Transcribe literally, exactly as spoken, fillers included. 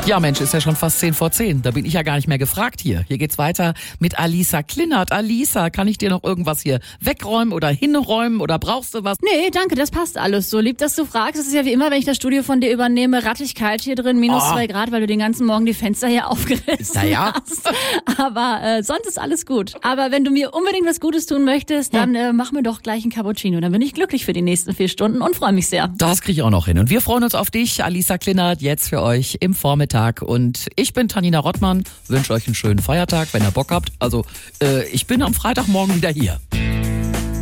Ja Mensch, ist ja schon fast zehn vor zehn. Da bin ich ja gar nicht mehr gefragt hier. Hier geht's weiter mit Alisa Klinert. Alisa, kann ich dir noch irgendwas hier wegräumen oder hinräumen oder brauchst du was? Nee, danke, das passt alles. So lieb, dass du fragst. Es ist ja wie immer, wenn ich das Studio von dir übernehme, rattig kalt hier drin, minus Oh. zwei Grad, weil du den ganzen Morgen die Fenster hier aufgerissen Naja. hast. Aber äh, sonst ist alles gut. Aber wenn du mir unbedingt was Gutes tun möchtest, dann äh, mach mir doch gleich einen Cappuccino. Dann bin ich glücklich für die nächsten vier Stunden und freue mich sehr. Das kriege ich auch noch hin. Und wir freuen uns auf dich, Alisa Klinert, jetzt für euch im Vormittag. Und ich bin Tanina Rottmann, wünsche euch einen schönen Feiertag, wenn ihr Bock habt. Also, äh, ich bin am Freitagmorgen wieder hier.